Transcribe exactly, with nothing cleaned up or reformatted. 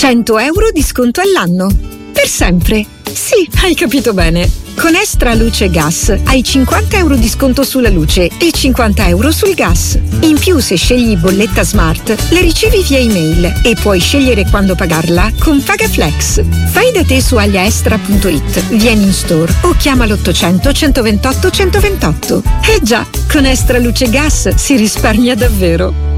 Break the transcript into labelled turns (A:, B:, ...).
A: cento euro di sconto all'anno. Per sempre. Sì, hai capito bene. Con Extra Luce Gas hai cinquanta euro di sconto sulla luce e cinquanta euro sul gas. In più, se scegli bolletta smart, la ricevi via email e puoi scegliere quando pagarla con PagaFlex. Fai da te su agliaestra punto it, vieni in store o chiama l'ottocento centoventotto centoventotto. Eh già, con Extra Luce Gas si risparmia davvero.